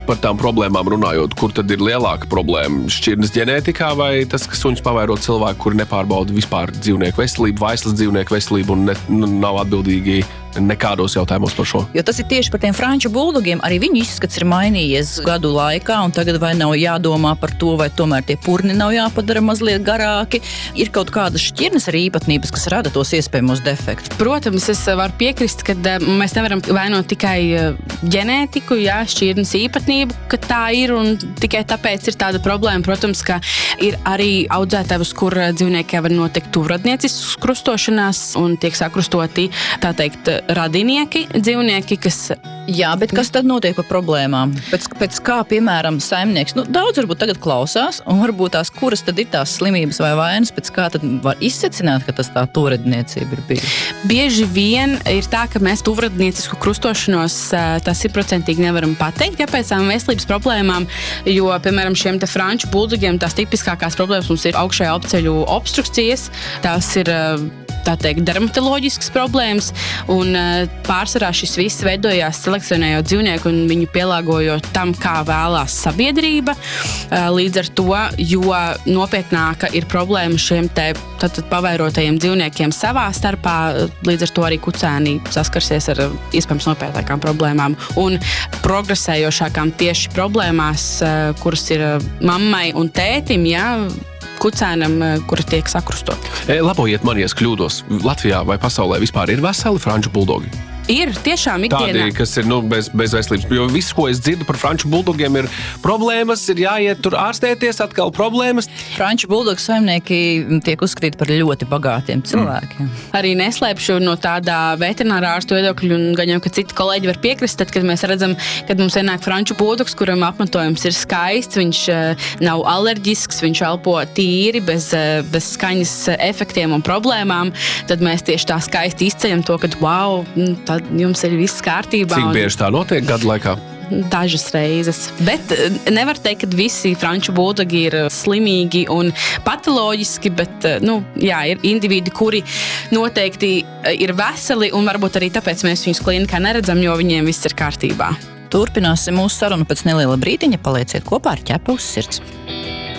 Par tām problēmām runājot, kur tad ir lielāka problēma? Šķirnes ģenētikā vai tas, ka suņus pavēro cilvēki, kuri nepārbauda vispār dzīvnieku veselību, vaislas dzīvnieku veselību un nav atbildīgi nekādos jautājumos par šo? Jo tas ir tieši par tiem franču buldogiem. Arī viņu izskats ir mainījies gadu laikā, un tagad vai nav jādomā par to, vai tomēr tie purni nav jāpadara mazliet garāki. Ir kaut kādas šķirnes arī īpatnības, kas rada tos iespējamos defektus. Protams, es varu piekrist, ka mēs nevaram vainot tikai ģenētiku, šķirnes īpatnību, ka tā ir un tikai tāpēc ir tāda problēma. Protams, ka ir arī audzētājus, kur dzīvnieki var notikt tuvradnieciskas krustošanās un tiek sakrustoti, tā teikt, radinieki, dzīvnieki, kas... Jā, bet kas tad notiek par problēmām? Pēc kā, piemēram, saimnieks, daudz varbūt tagad klausās, un varbūt tās, kuras tad ir tās slimības vai vainas, pēc kā tad var izsecināt, ka tas tā tuvradniecība ir bijusi? Bieži vien ir tā, ka mēs tuvradniecisku krustošanos tā 100% nevaram pateikt, kāpēc tām veselības problēmām, jo, piemēram, šiem te franču buldogiem tās tipiskākās problēmas mums ir augšējā apceļu obstrukcijas, tās ir tā teikt, dermatoloģiskas problēmas, un pārsvarā šis viss veidojās selekcionējot dzīvnieku un viņu pielāgojot tam, kā vēlās sabiedrība. Līdz ar to, jo nopietnāka ir problēma šiem te pavairotajiem dzīvniekiem savā starpā, līdz ar to arī kucēni saskarsies ar iespējams nopietnākām problēmām un progresējošākām tieši problēmās, kuras ir mammai un tētim, kucēnam, kura tiek sakrustot. Labojiet man, ja es kļūdos. Latvijā vai pasaulē vispār ir veseli franču buldogi? Ir tiešām ikdienā. Tādi, kas ir bez veselības. Jo viss, ko es dzirdu par franču buldogiem, ir problēmas, ir jāiet tur ārstēties, atkal problēmas. Franču buldogu saimnieki tiek uzskatīti par ļoti bagātiem cilvēkiem. Arī neslēpšu no tādā veterinārā ārstu viedokļa, un gan jau, ka citi kolēģi var piekrist, tad, kad mēs redzam, kad mums ienāk franču buldogs, kuram apmetojums ir skaists, viņš nav alerģisks, viņš elpo tīri, bez skaņas efektiem un problēmām, tad mēs tieši tā skaisti izceļam to, ka wow, tad jums ir viss kārtībā. Cik bieži tā notiek gadu laikā? Dažas reizes. Bet nevar teikt, ka visi franču buldogi ir slimīgi un patoloģiski, bet, ir individi, kuri noteikti ir veseli, un varbūt arī tāpēc mēs viņus klīnikā neredzam, jo viņiem viss ir kārtībā. Turpināsim mūsu sarunu pēc neliela brītiņa. Palieciet kopā ar Ķepa uz sirds.